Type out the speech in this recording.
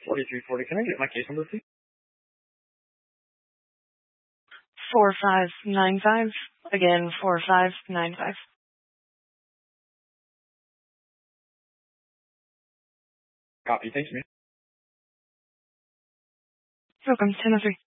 4340. Can I get my case number, please? 4595. Again, 4595. Copy. Thanks, man. Welcome, 10-3.